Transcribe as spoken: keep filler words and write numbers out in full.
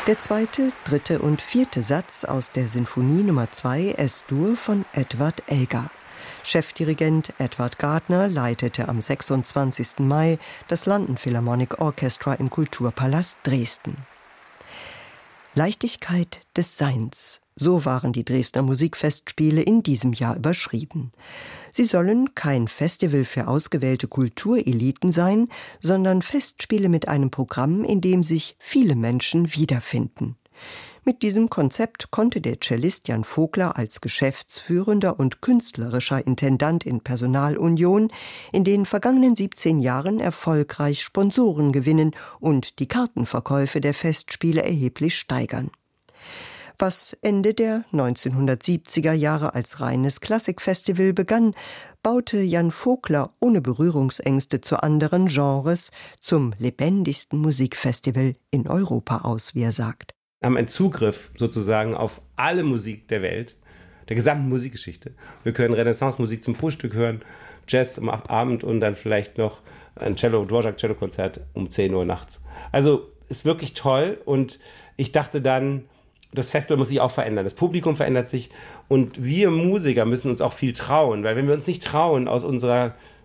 Der zweite, dritte und vierte Satz aus der Sinfonie Nummer zwei Es-Dur von Edward Elgar. Chefdirigent Edward Gardner leitete am sechsundzwanzigsten Mai das London Philharmonic Orchestra im Kulturpalast Dresden. Leichtigkeit des Seins. So waren die Dresdner Musikfestspiele in diesem Jahr überschrieben. Sie sollen kein Festival für ausgewählte Kultureliten sein, sondern Festspiele mit einem Programm, in dem sich viele Menschen wiederfinden. Mit diesem Konzept konnte der Cellist Jan Vogler als geschäftsführender und künstlerischer Intendant in Personalunion in den vergangenen siebzehn Jahren erfolgreich Sponsoren gewinnen und die Kartenverkäufe der Festspiele erheblich steigern. Was Ende der neunzehnhundertsiebziger Jahre als reines Klassikfestival begann, baute Jan Vogler ohne Berührungsängste zu anderen Genres zum lebendigsten Musikfestival in Europa aus, wie er sagt. Wir haben einen Zugriff sozusagen auf alle Musik der Welt, der gesamten Musikgeschichte. Wir können Renaissance-Musik zum Frühstück hören, Jazz am Abend und dann vielleicht noch ein Cello, Dvorak-Cello-Konzert um zehn Uhr nachts. Also ist wirklich toll und ich dachte dann, das Festival muss sich auch verändern, das Publikum verändert sich und wir Musiker müssen uns auch viel trauen, weil wenn wir uns nicht trauen, aus unserer